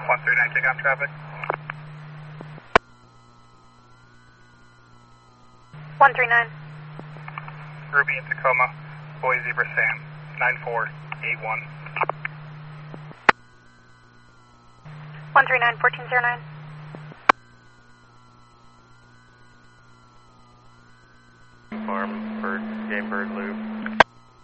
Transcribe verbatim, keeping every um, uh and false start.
one three nine, take on traffic. one three nine. Ruby in Tacoma, Boy Zebra Sam, nine four eight one. one three nine, fourteen zero nine. Farm, bird, game bird loop.